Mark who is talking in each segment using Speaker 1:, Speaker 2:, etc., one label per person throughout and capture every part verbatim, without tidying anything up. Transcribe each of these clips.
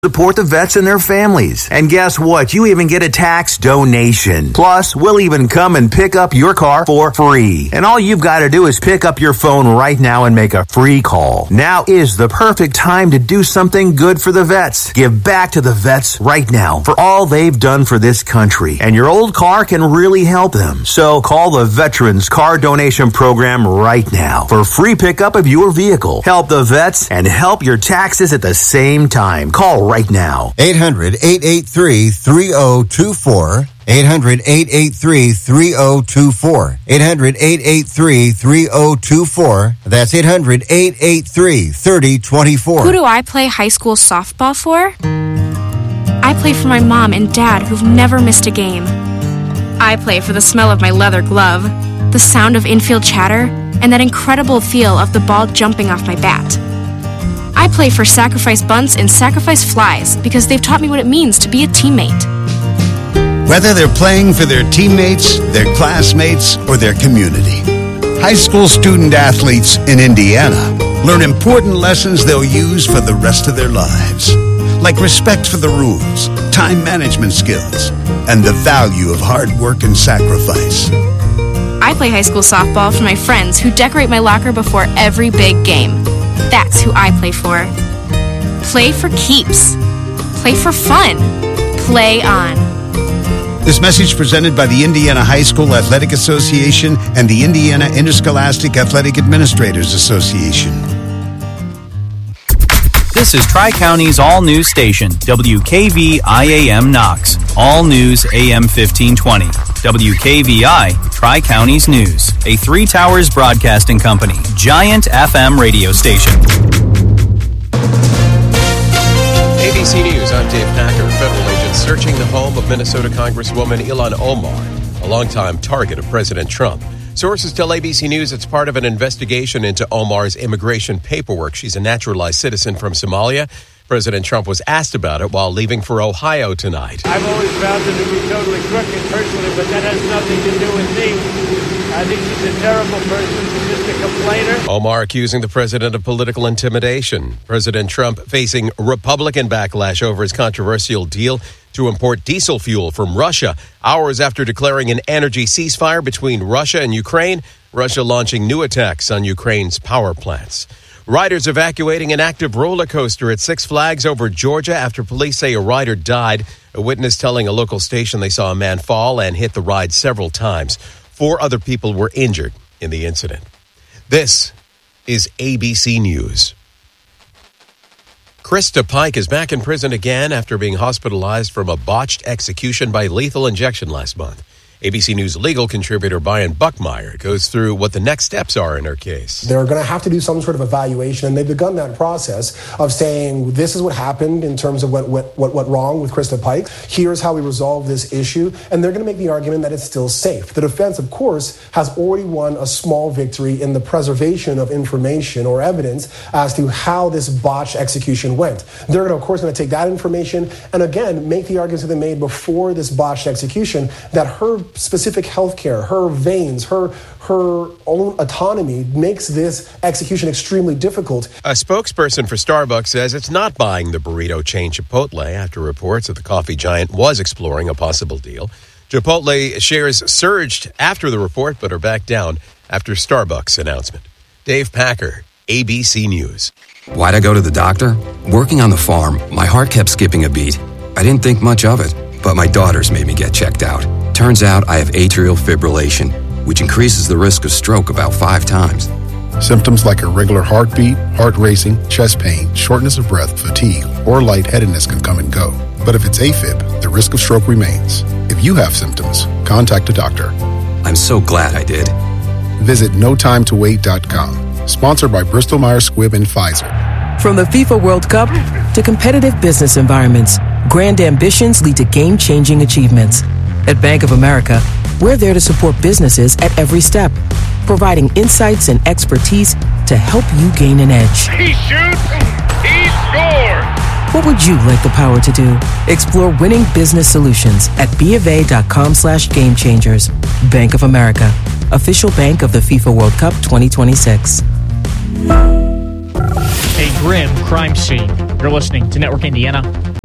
Speaker 1: Support the vets and their families. And guess what? You even get a tax donation. Plus, we'll even come and pick up your car for free. And all you've got to do is pick up your phone right now and make a free call. Now is the perfect time to do something good for the vets. Give back to the vets right now for all they've done for this country. And your old car can really help them. So call the Veterans Car Donation Program right now for free pickup of your vehicle. Help the vets and help your taxes at the same time. Call right now.
Speaker 2: eight hundred, eight eight three, three oh two four. eight hundred, eight eight three, three oh two four. eight hundred, eight eight three, three oh two four. That's eight hundred, eight eight three, three oh two four.
Speaker 3: Who do I play high school softball for? I play for my mom and dad who've never missed a game. I play for the smell of my leather glove, the sound of infield chatter, and that incredible feel of the ball jumping off my bat. I play for sacrifice bunts and sacrifice flies because they've taught me what it means to be a teammate.
Speaker 4: Whether they're playing for their teammates, their classmates, or their community, high school student athletes in Indiana learn important lessons they'll use for the rest of their lives, like respect for the rules, time management skills, and the value of hard work and sacrifice.
Speaker 3: I play high school softball for my friends who decorate my locker before every big game. That's who I play for. Play for keeps. Play for fun. Play on.
Speaker 4: This message presented by the Indiana High School Athletic Association and the Indiana Interscholastic Athletic Administrators Association.
Speaker 5: This is Tri-County's all-news station, W K V I A M Knox. All news A M fifteen twenty. W K V I, Tri-County's News. A Three Towers Broadcasting Company, giant F M radio station.
Speaker 6: A B C News, I'm Dave Packer. Federal agents searching the home of Minnesota Congresswoman Ilhan Omar, a longtime target of President Trump. Sources tell A B C News it's part of an investigation into Omar's immigration paperwork. She's a naturalized citizen from Somalia. President Trump was asked about it while leaving for Ohio tonight.
Speaker 7: I've always found her to be totally crooked personally, but that has nothing to do with me. I think she's a terrible person. She's just a complainer.
Speaker 6: Omar accusing the president of political intimidation. President Trump facing Republican backlash over his controversial deal to import diesel fuel from Russia. Hours after declaring an energy ceasefire between Russia and Ukraine, Russia launching new attacks on Ukraine's power plants. Riders evacuating an active roller coaster at Six Flags over Georgia after police say a rider died. A witness telling a local station they saw a man fall and hit the ride several times. Four other people were injured in the incident. This is A B C News. Krista Pike is back in prison again after being hospitalized from a botched execution by lethal injection last month. A B C News legal contributor Brian Buckmeyer goes through what the next steps are in her case.
Speaker 8: They're going to have to do some sort of evaluation, and they've begun that process of saying this is what happened in terms of what what what went wrong with Krista Pike. Here's how we resolve this issue, and they're going to make the argument that it's still safe. The defense, of course, has already won a small victory in the preservation of information or evidence as to how this botched execution went. They're, going to, of course, going to take that information and, again, make the arguments that they made before this botched execution that her specific health care, her veins, her her own autonomy makes this execution extremely difficult.
Speaker 6: A spokesperson for Starbucks says it's not buying the burrito chain Chipotle after reports that the coffee giant was exploring a possible deal. Chipotle shares surged after the report but are back down after Starbucks' announcement. Dave Packer, A B C News.
Speaker 9: Why'd I go to the doctor? Working on the farm, my heart kept skipping a beat. I didn't think much of it, but my daughters made me get checked out. Turns out I have atrial fibrillation, which increases the risk of stroke about five times.
Speaker 10: Symptoms like irregular heartbeat, heart racing, chest pain, shortness of breath, fatigue, or lightheadedness can come and go. But if it's AFib, the risk of stroke remains. If you have symptoms, contact a doctor.
Speaker 9: I'm so glad I did.
Speaker 10: Visit no time to wait dot com. Sponsored by Bristol Myers Squibb and Pfizer.
Speaker 11: From the FIFA World Cup to competitive business environments, grand ambitions lead to game-changing achievements. At Bank of America, we're there to support businesses at every step, providing insights and expertise to help you gain an edge.
Speaker 12: He shoots, he scores!
Speaker 11: What would you like the power to do? Explore winning business solutions at BofA.com slash game changers. Bank of America, official bank of the FIFA World Cup twenty twenty-six.
Speaker 13: A grim crime scene. You're listening to Network Indiana.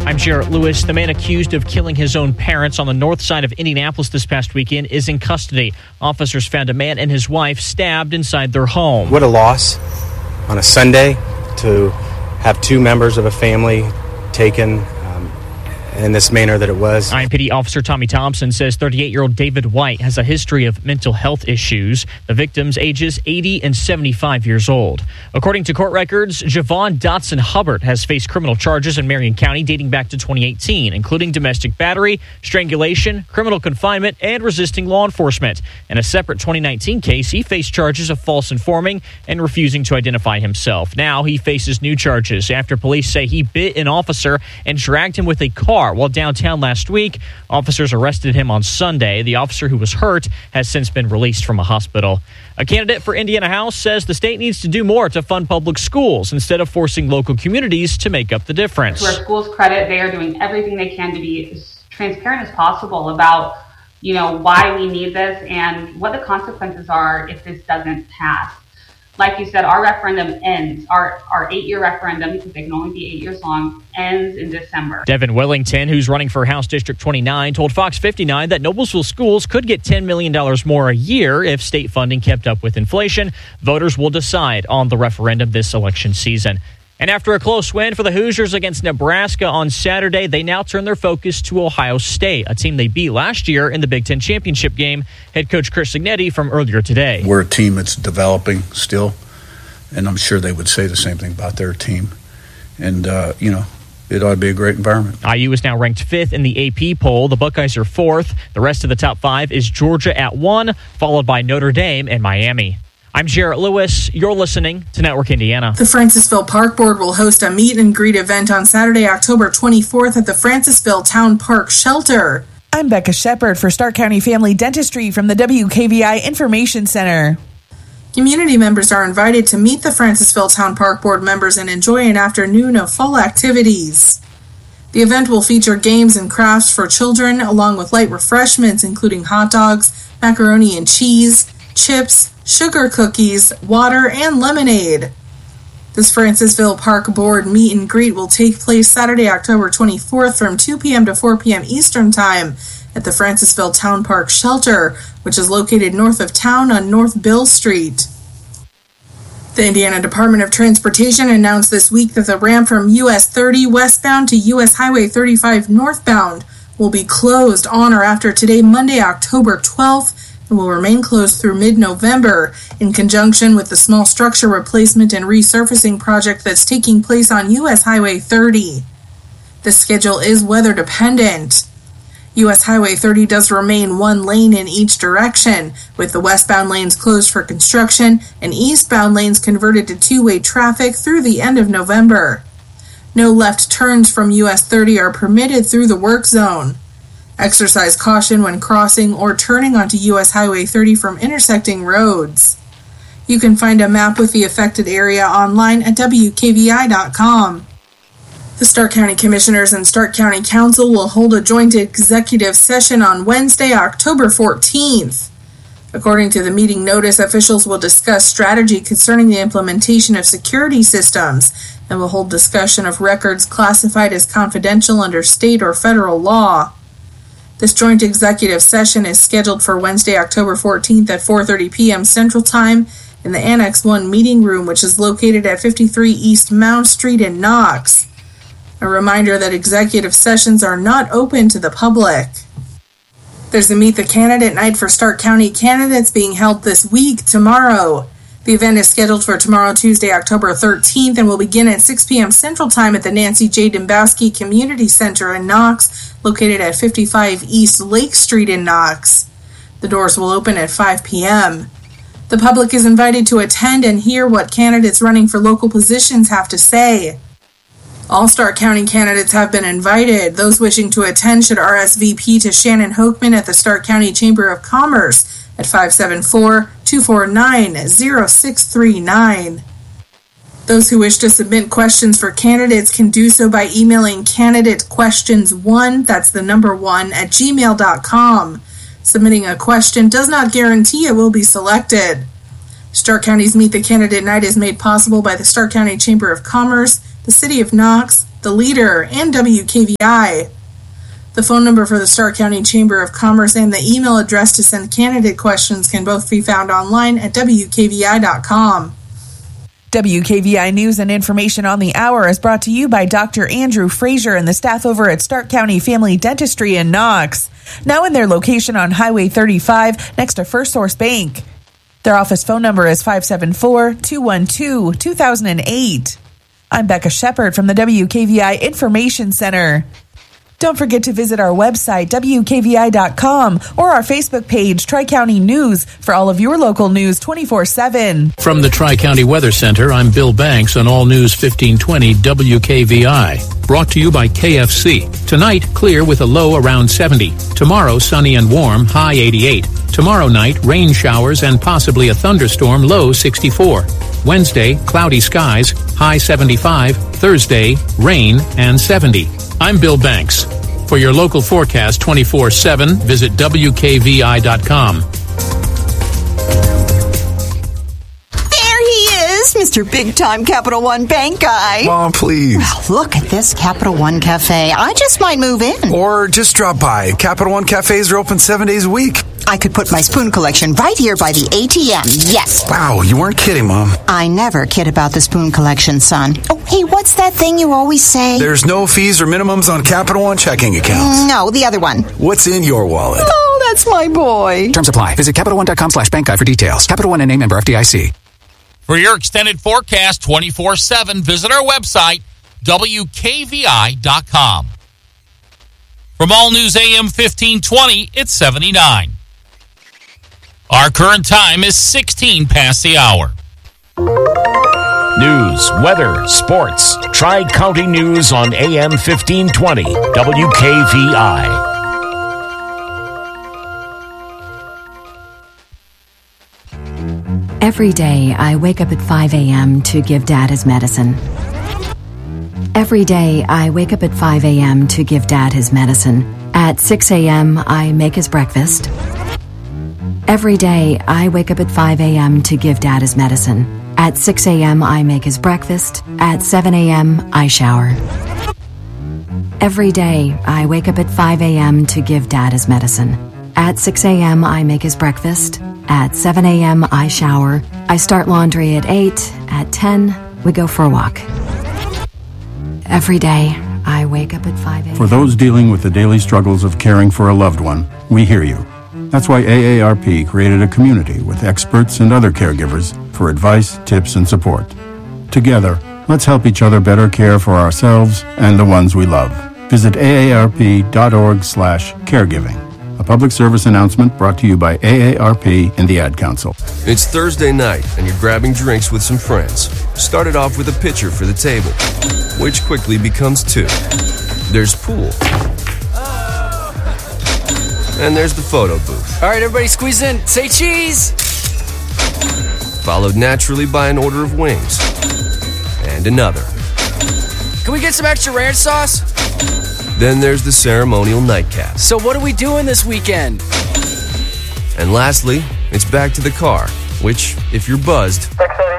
Speaker 13: I'm Jarrett Lewis. The man accused of killing his own parents on the north side of Indianapolis this past weekend is in custody. Officers found a man and his wife stabbed inside their home.
Speaker 14: What a loss on a Sunday to have two members of a family taken um, in this manner that it was.
Speaker 13: I M P D Officer Tommy Thompson says thirty-eight-year-old David White has a history of mental health issues. The victims ages eighty and seventy-five years old. According to court records, Javon Dotson Hubbard has faced criminal charges in Marion County dating back to twenty eighteen, including domestic battery, strangulation, criminal confinement, and resisting law enforcement. In a separate twenty nineteen case, he faced charges of false informing and refusing to identify himself. Now he faces new charges after police say he bit an officer and dragged him with a car while downtown last week. Officers arrested him on Sunday. The officer who was hurt has since been released from a hospital. A candidate for Indiana House says the state needs to do more to fund public schools instead of forcing local communities to make up the difference.
Speaker 15: To our schools' credit, they are doing everything they can to be as transparent as possible about, you know, why we need this and what the consequences are if this doesn't pass. Like you said, our referendum ends. Our our eight-year referendum, because they can only be eight years long, ends in December.
Speaker 13: Devin Wellington, who's running for House District twenty-nine, told Fox fifty-nine that Noblesville schools could get ten million dollars more a year if state funding kept up with inflation. Voters will decide on the referendum this election season. And after a close win for the Hoosiers against Nebraska on Saturday, they now turn their focus to Ohio State, a team they beat last year in the Big Ten championship game. Head coach Chris Signetti from earlier today.
Speaker 16: We're a team that's developing still, and I'm sure they would say the same thing about their team. And, uh, you know, it ought to be a great environment.
Speaker 13: I U is now ranked fifth in the A P poll. The Buckeyes are fourth. The rest of the top five is Georgia at one, followed by Notre Dame and Miami. I'm Jarrett Lewis. You're listening to Network Indiana.
Speaker 17: The Francisville Park Board will host a meet and greet event on Saturday, October twenty-fourth at the Francisville Town Park Shelter.
Speaker 18: I'm Becca Shepard for Stark County Family Dentistry from the W K V I Information Center.
Speaker 17: Community members are invited to meet the Francisville Town Park Board members and enjoy an afternoon of fall activities. The event will feature games and crafts for children, along with light refreshments including hot dogs, macaroni and cheese, chips, sugar cookies, water, and lemonade. This Francisville Park Board meet and greet will take place Saturday, October twenty-fourth from two p.m. to four p.m. Eastern Time at the Francisville Town Park Shelter, which is located north of town on North Bill Street. The Indiana Department of Transportation announced this week that the ramp from U S thirty westbound to U S Highway thirty-five northbound will be closed on or after today, Monday, October twelfth, and will remain closed through mid-November in conjunction with the small structure replacement and resurfacing project that's taking place on U S Highway thirty. The schedule is weather dependent. U S Highway thirty does remain one lane in each direction, with the westbound lanes closed for construction and eastbound lanes converted to two-way traffic through the end of November. No left turns from U S thirty are permitted through the work zone. Exercise caution when crossing or turning onto U S Highway thirty from intersecting roads. You can find a map with the affected area online at W K V I dot com. The Stark County Commissioners and Stark County Council will hold a joint executive session on Wednesday, October fourteenth. According to the meeting notice, officials will discuss strategy concerning the implementation of security systems and will hold discussion of records classified as confidential under state or federal law. This joint executive session is scheduled for Wednesday, October fourteenth at four thirty p.m. Central Time in the Annex one meeting room, which is located at fifty-three East Mount Street in Knox. A reminder that executive sessions are not open to the public. There's a Meet the Candidate Night for Stark County candidates being held this week, tomorrow. The event is scheduled for tomorrow, Tuesday, October thirteenth, and will begin at six p.m. Central Time at the Nancy J. Dembowski Community Center in Knox, located at fifty-five East Lake Street in Knox. The doors will open at five p.m. The public is invited to attend and hear what candidates running for local positions have to say. All Stark County candidates have been invited. Those wishing to attend should R S V P to Shannon Hochman at the Stark County Chamber of Commerce at five seven four, two four nine, zero six three nine. Those who wish to submit questions for candidates can do so by emailing candidate questions one, that's the number one, at gmail dot com. Submitting a question does not guarantee it will be selected. Stark County's Meet the Candidate Night is made possible by the Stark County Chamber of Commerce, the City of Knox, The Leader, and W K V I. The phone number for the Stark County Chamber of Commerce and the email address to send candidate questions can both be found online at W K V I dot com.
Speaker 18: W K V I News and Information on the Hour is brought to you by Doctor Andrew Frazier and the staff over at Stark County Family Dentistry in Knox. Now in their location on Highway thirty-five next to First Source Bank. Their office phone number is five seven four, two one two, two thousand eight. I'm Becca Shepard from the W K V I Information Center. Don't forget to visit our website, W K V I dot com, or our Facebook page, Tri-County News, for all of your local news twenty-four seven.
Speaker 19: From the Tri-County Weather Center, I'm Bill Banks on All News fifteen twenty W K V I. Brought to you by K F C. Tonight, clear with a low around seventy. Tomorrow, sunny and warm, high eighty-eight. Tomorrow night, rain showers and possibly a thunderstorm, low sixty-four. Wednesday, cloudy skies, high seventy-five. Thursday, rain and seventy. I'm Bill Banks. For your local forecast twenty-four seven, visit W K V I dot com.
Speaker 20: There he is, Mister Big Time Capital One Bank guy.
Speaker 21: Mom, please.
Speaker 20: Well, look at this Capital One Cafe. I just might move in.
Speaker 21: Or just drop by. Capital One Cafes are open seven days a week.
Speaker 20: I could put my spoon collection right here by the A T M. Yes.
Speaker 21: Wow, you weren't kidding, Mom.
Speaker 20: I never kid about the spoon collection, son. Oh, hey, what's that thing you always say?
Speaker 21: There's no fees or minimums on Capital One checking accounts.
Speaker 20: No, the other one.
Speaker 21: What's in your wallet?
Speaker 20: Oh, that's my boy.
Speaker 22: Terms apply. Visit Capital One dot com slash bank guide for details. Capital One N A member F D I C.
Speaker 23: For your extended forecast twenty-four seven, visit our website, W K V I dot com. From All News A M fifteen twenty, it's seventy-nine. Our current time is sixteen past the hour.
Speaker 24: News, weather, sports. Tri-County News on A M fifteen twenty, W K V I.
Speaker 25: Every day, I wake up at five a.m. to give Dad his medicine. Every day, I wake up at five a.m. to give Dad his medicine. At six a.m., I make his breakfast. Every day, I wake up at five a.m. to give Dad his medicine. At six a.m., I make his breakfast. At seven a.m., I shower. Every day, I wake up at five a.m. to give Dad his medicine. At six a.m., I make his breakfast. At seven a.m., I shower. I start laundry at eight. At ten, we go for a walk. Every day, I wake up at five a.m.
Speaker 26: For those dealing with the daily struggles of caring for a loved one, we hear you. That's why A A R P created a community with experts and other caregivers for advice, tips, and support. Together, let's help each other better care for ourselves and the ones we love. Visit A A R P dot org slash caregiving. A public service announcement brought to you by A A R P and the Ad Council.
Speaker 27: It's Thursday night, and you're grabbing drinks with some friends. Started off with a pitcher for the table, which quickly becomes two. There's pool. And there's the photo booth.
Speaker 28: All right, everybody squeeze in. Say cheese!
Speaker 27: Followed naturally by an order of wings. And another.
Speaker 28: Can we get some extra ranch sauce?
Speaker 27: Then there's the ceremonial nightcap.
Speaker 28: So what are we doing this weekend?
Speaker 27: And lastly, it's back to the car, which, if you're buzzed,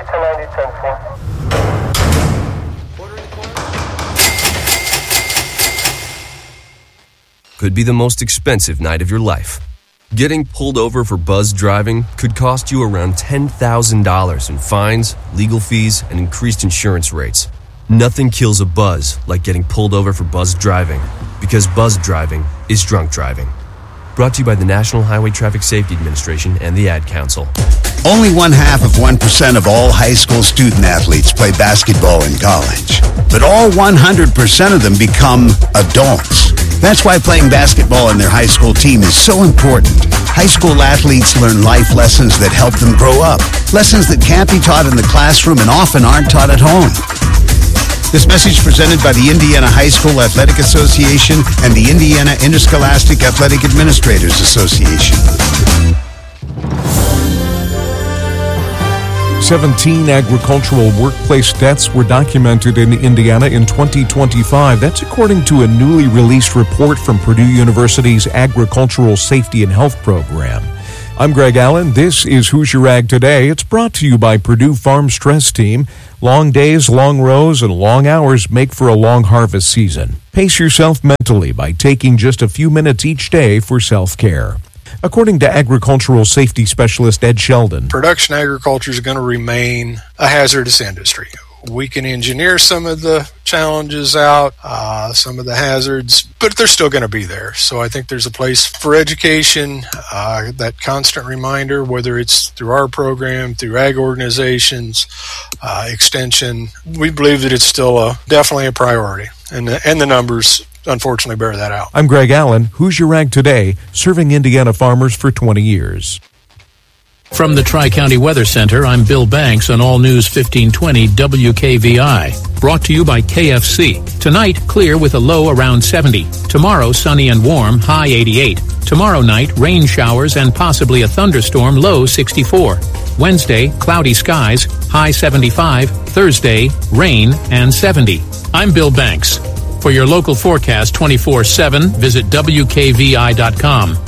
Speaker 27: could be the most expensive night of your life. Getting pulled over for buzz driving could cost you around ten thousand dollars in fines, legal fees, and increased insurance rates. Nothing kills a buzz like getting pulled over for buzz driving, because buzz driving is drunk driving. Brought to you by the National Highway Traffic Safety Administration and the Ad Council.
Speaker 4: Only one half of one percent of all high school student athletes play basketball in college. But all one hundred percent of them become adults. That's why playing basketball in their high school team is so important. High school athletes learn life lessons that help them grow up. Lessons that can't be taught in the classroom and often aren't taught at home. This message presented by the Indiana High School Athletic Association and the Indiana Interscholastic Athletic Administrators Association.
Speaker 29: seventeen agricultural workplace deaths were documented in Indiana in twenty twenty-five. That's according to a newly released report from Purdue University's Agricultural Safety and Health Program. I'm Greg Allen. This is Who's Your Ag Today. It's brought to you by Purdue Farm Stress Team. Long days, long rows, and long hours make for a long harvest season. Pace yourself mentally by taking just a few minutes each day for self-care. According to agricultural safety specialist Ed Sheldon,
Speaker 1: production agriculture is going to remain a hazardous industry. We can engineer some of the challenges out, uh, some of the hazards, but they're still going to be there. So I think there's a place for education, uh, that constant reminder, whether it's through our program, through ag organizations, uh, extension. We believe that it's still a, definitely a priority, and the, and the numbers unfortunately bear that out.
Speaker 29: I'm Greg Allen. Who's Your Ag Today, serving Indiana farmers for twenty years.
Speaker 19: From the Tri-County Weather Center, I'm Bill Banks on All News fifteen twenty W K V I. Brought to you by K F C. Tonight, clear with a low around seventy. Tomorrow, sunny and warm, high eighty-eight. Tomorrow night, rain showers and possibly a thunderstorm, low sixty-four. Wednesday, cloudy skies, high seventy-five. Thursday, rain and seventy. I'm Bill Banks. For your local forecast twenty-four seven, visit W K V I dot com.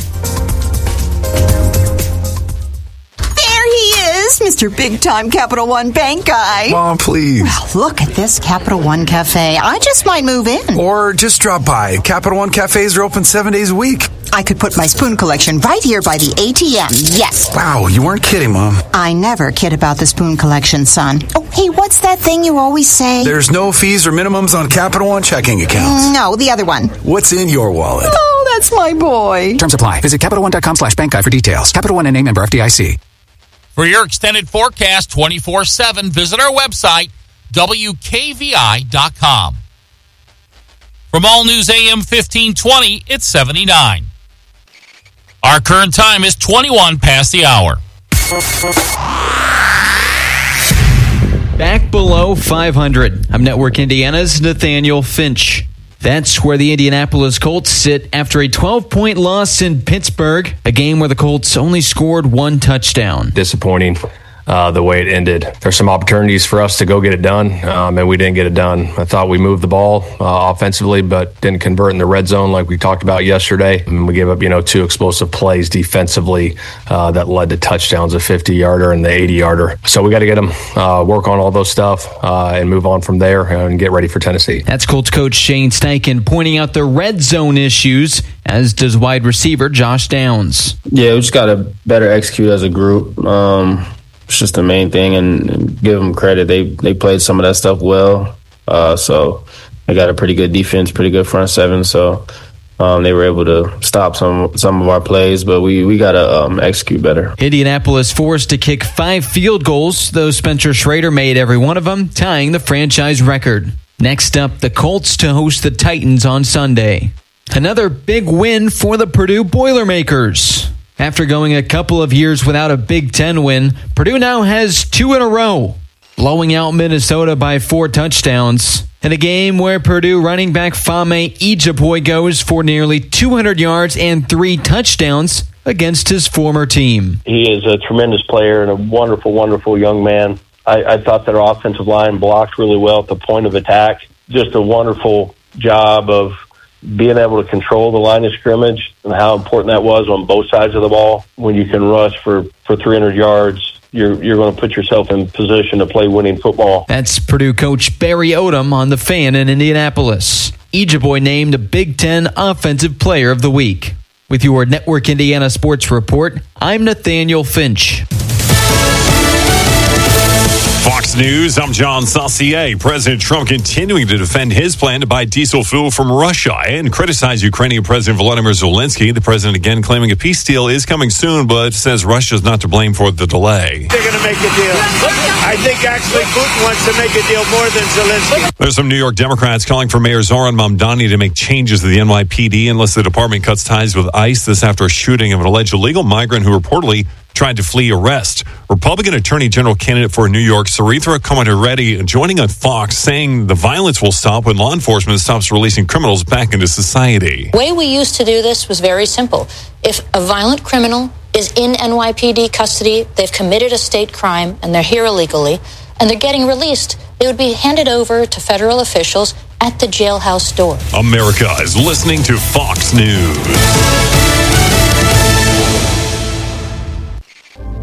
Speaker 20: Mister Big Time Capital One Bank guy.
Speaker 21: Mom, please.
Speaker 20: Wow, look at this Capital One Cafe. I just might move in.
Speaker 21: Or just drop by. Capital One Cafes are open seven days a week.
Speaker 20: I could put my spoon collection right here by the A T M. Yes.
Speaker 21: Wow, you weren't kidding, Mom.
Speaker 20: I never kid about the spoon collection, son. Oh, hey, what's that thing you always say?
Speaker 21: There's no fees or minimums on Capital One checking accounts.
Speaker 20: No, the other one.
Speaker 21: What's in your wallet?
Speaker 20: Oh, that's my boy.
Speaker 22: Terms apply. Visit Capital One dot com slash bank guide for details. Capital One N A member F D I C.
Speaker 23: For your extended forecast twenty-four seven, visit our website, W K V I dot com. From All News A M fifteen twenty, it's seventy-nine. Our current time is twenty-one past the hour.
Speaker 2: Back below five hundred. I'm Network Indiana's Nathaniel Finch. That's where the Indianapolis Colts sit after a twelve-point loss in Pittsburgh, a game where the Colts only scored one touchdown.
Speaker 3: Disappointing uh, the way it ended. There's some opportunities for us to go get it done, um, and we didn't get it done. I thought we moved the ball uh, offensively, but didn't convert in the red zone like we talked about yesterday. And we gave up, you know, two explosive plays defensively uh, that led to touchdowns, a fifty-yarder and the eighty-yarder. So we got to get them, uh, work on all those stuff, uh, and move on from there and get ready for Tennessee.
Speaker 2: That's Colts coach Shane Steichen pointing out the red zone issues, as does wide receiver Josh Downs.
Speaker 5: Yeah, we just got to better execute as a group. Um, it's just the main thing, and, and give them credit. They they played some of that stuff well. Uh, so they got a pretty good defense, pretty good front seven. So um, they were able to stop some some of our plays, but we, we got to um, execute better.
Speaker 2: Indianapolis forced to kick five field goals, though Spencer Schrader made every one of them, tying the franchise record. Next up, the Colts to host the Titans on Sunday. Another big win for the Purdue Boilermakers. After going a couple of years without a Big Ten win, Purdue now has two in a row, blowing out Minnesota by four touchdowns. In a game where Purdue running back Fame Ijaboy goes for nearly two hundred yards and three touchdowns against his former team.
Speaker 6: He is a tremendous player and a wonderful, wonderful young man. I, I thought their offensive line blocked really well at the point of attack. Just a wonderful job of being able to control the line of scrimmage and how important that was on both sides of the ball. When you can rush for, for three hundred yards, you're you're going to put yourself in position to play winning football.
Speaker 2: That's Purdue coach Barry Odom on The Fan in Indianapolis. Ijaboy named a Big Ten Offensive Player of the Week. With your Network Indiana Sports Report, I'm Nathaniel Finch.
Speaker 7: Fox News, I'm John Saucier. President Trump continuing to defend his plan to buy diesel fuel from Russia and criticize Ukrainian President Volodymyr Zelensky. The president again claiming a peace deal is coming soon, but says Russia's not to blame for the delay.
Speaker 8: They're going to make a deal. I think actually Putin wants to make a deal more than Zelensky.
Speaker 7: There's some New York Democrats calling for Mayor Zoran Mamdani to make changes to the N Y P D unless the department cuts ties with ICE. This after a shooting of an alleged illegal migrant who reportedly tried to flee arrest. Republican Attorney General candidate for New York, Sarithra Comatereddy, joining on Fox, saying the violence will stop when law enforcement stops releasing criminals back into society.
Speaker 9: The way we used to do this was very simple. If a violent criminal is in N Y P D custody, they've committed a state crime, and they're here illegally, and they're getting released, they would be handed over to federal officials at the jailhouse door.
Speaker 7: America is listening to Fox News.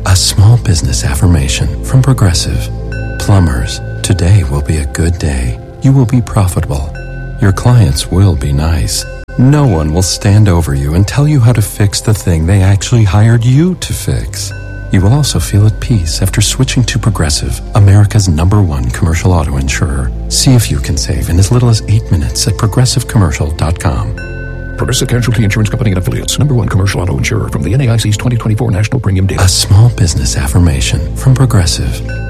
Speaker 10: A small business affirmation from Progressive. Plumbers, today will be a good day. You will be profitable. Your clients will be nice. No one will stand over you and tell you how to fix the thing they actually hired you to fix. You will also feel at peace after switching to Progressive, America's number one commercial auto insurer. See if you can save in as little as eight minutes at progressive commercial dot com.
Speaker 11: Progressive Casualty Insurance Company and Affiliates. Number one commercial auto insurer from the N A I C's twenty twenty-four National Premium Data.
Speaker 10: A small business affirmation from Progressive.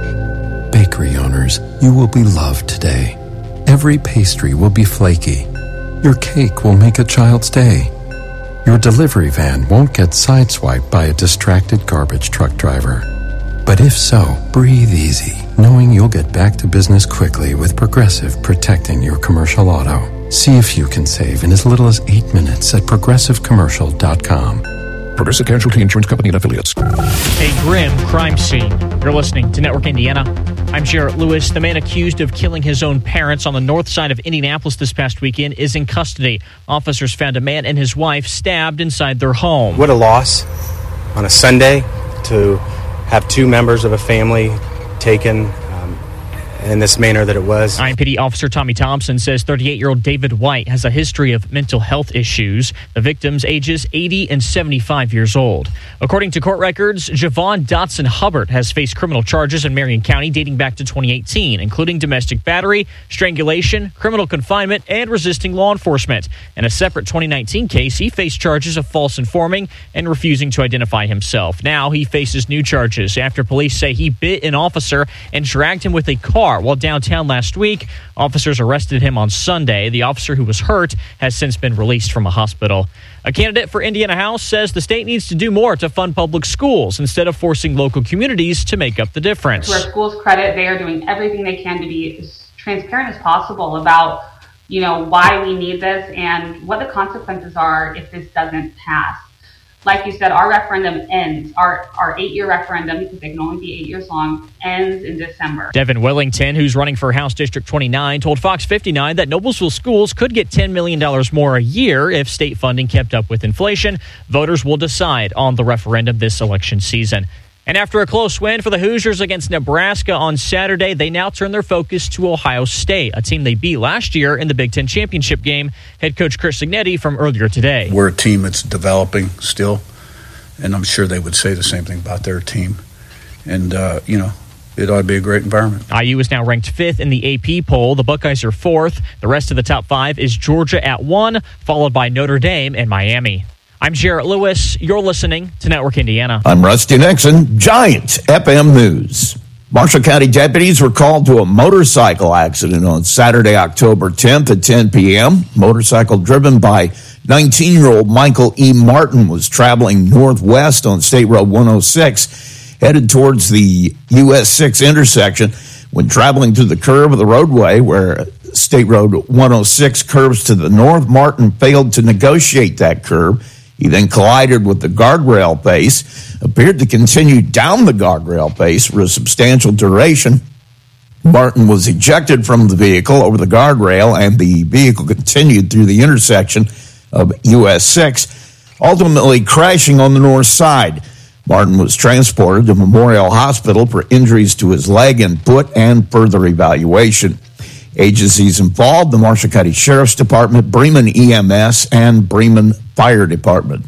Speaker 10: Bakery owners, you will be loved today. Every pastry will be flaky. Your cake will make a child's day. Your delivery van won't get sideswiped by a distracted garbage truck driver. But if so, breathe easy, knowing you'll get back to business quickly with Progressive protecting your commercial auto. See if you can save in as little as eight minutes at progressive commercial dot com.
Speaker 11: Progressive Casualty Insurance Company and Affiliates.
Speaker 12: A grim crime scene. You're listening to Network Indiana. I'm Jarrett Lewis. The man accused of killing his own parents on the north side of Indianapolis this past weekend is in custody. Officers found a man and his wife stabbed inside their home.
Speaker 13: What a loss on a Sunday to have two members of a family taken um, in this manner that it was.
Speaker 12: I M P D Officer Tommy Thompson says thirty-eight-year-old David White has a history of mental health issues. The victims ages eighty and seventy-five years old. According to court records, Javon Dotson Hubbard has faced criminal charges in Marion County dating back to twenty eighteen, including domestic battery, strangulation, criminal confinement, and resisting law enforcement. In a separate twenty nineteen case, he faced charges of false informing and refusing to identify himself. Now he faces new charges after police say he bit an officer and dragged him with a car while downtown last week. Officers arrested him on Sunday. The officer who was hurt has since been released from a hospital. A candidate for Indiana House says the state needs to do more to fund public schools instead of forcing local communities to make up the difference.
Speaker 14: To our schools' credit, they are doing everything they can to be as transparent as possible about, you know, why we need this and what the consequences are if this doesn't pass. Like you said, our referendum ends, our, our eight-year referendum, because they can only be eight years long, ends in December.
Speaker 12: Devin Wellington, who's running for House District twenty-nine, told Fox fifty-nine that Noblesville schools could get ten million dollars more a year if state funding kept up with inflation. Voters will decide on the referendum this election season. And after a close win for the Hoosiers against Nebraska on Saturday, they now turn their focus to Ohio State, a team they beat last year in the Big Ten championship game. Head coach Chris Signetti from earlier today.
Speaker 15: We're a team that's developing still, and I'm sure they would say the same thing about their team. And, uh, you know, it ought to be a great environment.
Speaker 12: I U is now ranked fifth in the A P poll. The Buckeyes are fourth. The rest of the top five is Georgia at one, followed by Notre Dame and Miami. I'm Jarrett Lewis. You're listening to Network Indiana.
Speaker 16: I'm Rusty Nixon. Giant F M News. Marshall County deputies were called to a motorcycle accident on Saturday, October tenth at ten p.m. Motorcycle driven by nineteen-year-old Michael E. Martin was traveling northwest on State Road one oh six, headed towards the U S six intersection. When traveling to the curve of the roadway where State Road one oh six curves to the north, Martin failed to negotiate that curve. He then collided with the guardrail base, appeared to continue down the guardrail base for a substantial duration. Martin was ejected from the vehicle over the guardrail, and the vehicle continued through the intersection of U S six, ultimately crashing on the north side. Martin was transported to Memorial Hospital for injuries to his leg and foot and further evaluation. Agencies involved: the Marshall County Sheriff's Department, Bremen E M S, and Bremen Fire Department.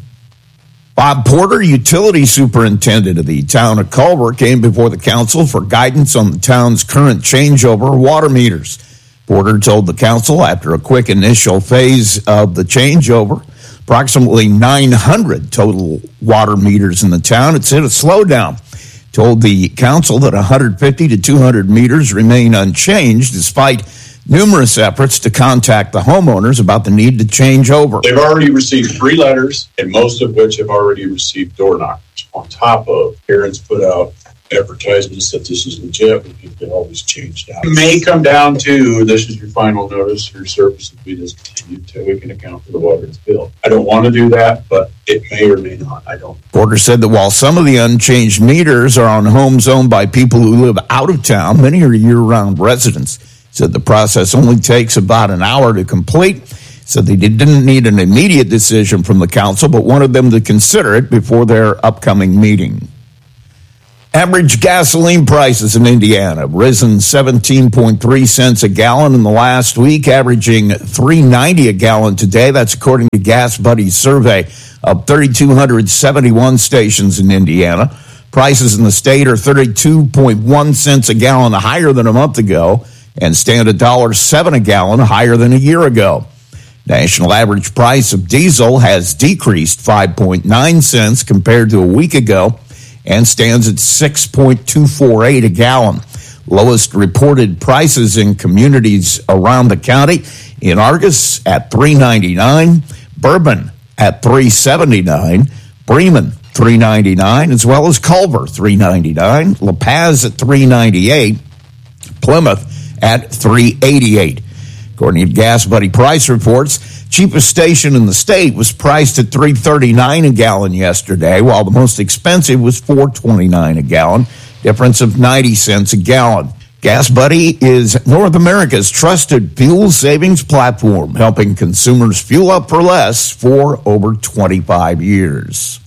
Speaker 16: Bob Porter, utility superintendent of the town of Culver, came before the council for guidance on the town's current changeover of water meters. Porter told the council after a quick initial phase of the changeover, approximately nine hundred total water meters in the town, it's hit a slowdown. Told the council that one hundred fifty to two hundred meters remain unchanged despite numerous efforts to contact the homeowners about the need to change over.
Speaker 17: They've already received three letters, and most of which have already received door knockers. On top of, parents put out advertisements that this is legit, we can get all these changed out. It may come down to, this is your final notice, your service will be discontinued until we can account for the water that's billed. I don't want to do that, but it may or may not. I don't.
Speaker 16: Porter said that while some of the unchanged meters are on homes owned by people who live out of town, many are year-round residents. Said the process only takes about an hour to complete. Said they didn't need an immediate decision from the council, but wanted them to consider it before their upcoming meeting. Average gasoline prices in Indiana risen seventeen point three cents a gallon in the last week, averaging three ninety a gallon today. That's according to Gas Buddy's survey of three thousand two hundred seventy-one stations in Indiana. Prices in the state are thirty-two point one cents a gallon higher than a month ago and stand one dollar and seven cents a gallon higher than a year ago. National average price of diesel has decreased five point nine cents compared to a week ago and stands at six point two four eight a gallon. Lowest reported prices in communities around the county: in Argus at three ninety-nine, Bourbon at three seventy-nine, Bremen three ninety-nine, as well as Culver three ninety-nine, La Paz at three ninety-eight, Plymouth at three eighty-eight. According to Gas Buddy price reports, cheapest station in the state was priced at three thirty-nine a gallon yesterday, while the most expensive was four twenty-nine a gallon, difference of ninety cents a gallon. Gas Buddy is North America's trusted fuel savings platform, helping consumers fuel up for less for over twenty-five years.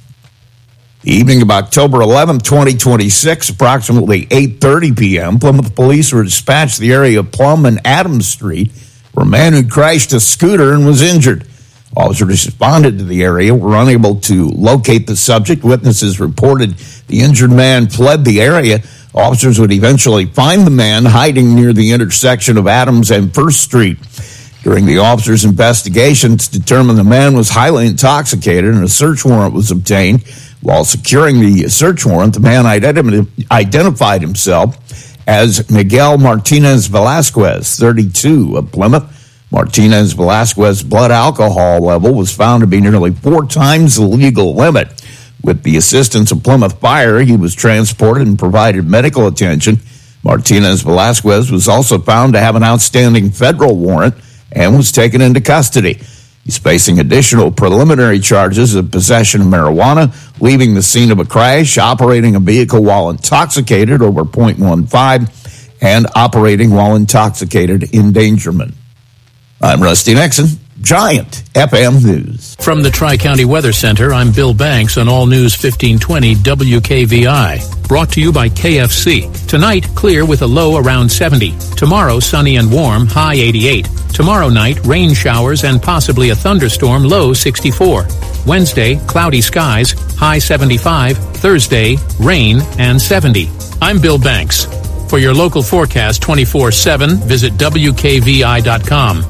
Speaker 16: The evening of October eleventh, twenty twenty-six, approximately eight thirty p.m., Plymouth police were dispatched to the area of Plum and Adams Street, where a man who crashed a scooter and was injured. Officers responded to the area, were unable to locate the subject. Witnesses reported the injured man fled the area. Officers would eventually find the man hiding near the intersection of Adams and First Street. During the officers' investigations, determined the man was highly intoxicated and a search warrant was obtained. While securing the search warrant, the man identi- identified himself as Miguel Martinez Velasquez, thirty-two, of Plymouth. Martinez Velasquez's blood alcohol level was found to be nearly four times the legal limit. With the assistance of Plymouth Fire, he was transported and provided medical attention. Martinez Velasquez was also found to have an outstanding federal warrant and was taken into custody. He's facing additional preliminary charges of possession of marijuana, leaving the scene of a crash, operating a vehicle while intoxicated over point one five, and operating while intoxicated endangerment. I'm Rusty Nixon, Giant F M News.
Speaker 19: From the Tri-County Weather Center, I'm Bill Banks on All News fifteen twenty W K V I. Brought to you by K F C. Tonight, clear with a low around seventy. Tomorrow, sunny and warm, high eighty-eight. Tomorrow night, rain showers and possibly a thunderstorm, low sixty-four. Wednesday, cloudy skies, high seventy-five. Thursday, rain and seventy. I'm Bill Banks. For your local forecast twenty-four seven, visit W K V I dot com.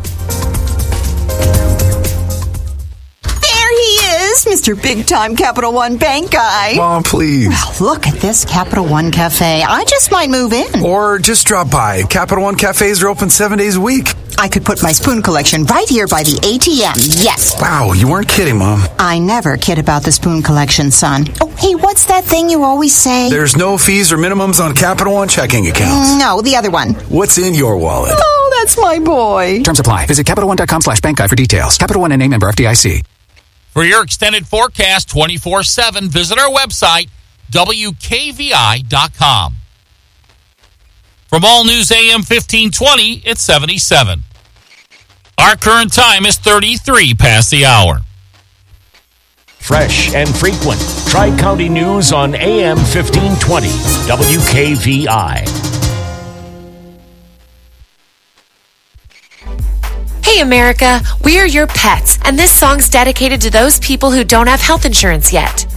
Speaker 20: Mister Big Time Capital One Bank guy.
Speaker 21: Mom, please.
Speaker 20: Well, look at this Capital One Cafe. I just might move in.
Speaker 21: Or just drop by. Capital One Cafes are open seven days a week.
Speaker 20: I could put my spoon collection right here by the A T M. Yes.
Speaker 21: Wow, you weren't kidding, Mom.
Speaker 20: I never kid about the spoon collection, son. Oh, hey, what's that thing you always say?
Speaker 21: There's no fees or minimums on Capital One checking accounts.
Speaker 20: No, the other one.
Speaker 21: What's in your wallet?
Speaker 20: Oh, that's my boy.
Speaker 22: Terms apply. Visit Capital One dot com slash bank guide for details. Capital One N A member F D I C.
Speaker 23: For your extended forecast twenty-four seven, visit our website, W K V I dot com. From All News A M fifteen twenty, it's seventy-seven. Our current time is thirty-three past the hour.
Speaker 1: Fresh and frequent. Tri-County News on A M fifteen twenty, W K V I.
Speaker 4: Hey America, we are your pets, and this song's dedicated to those people who don't have health insurance yet.